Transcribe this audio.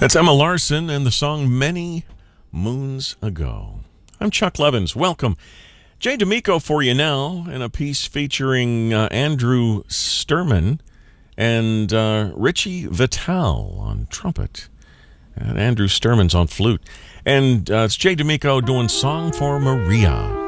That's Emma Larson and the song Many Moons Ago. I'm Chuck Levins. Welcome. Jay D'Amico for you now in a piece featuring Andrew Sturman and Richie Vital on trumpet. And Andrew Sturman's on flute. And it's Jay D'Amico doing Song for Maria.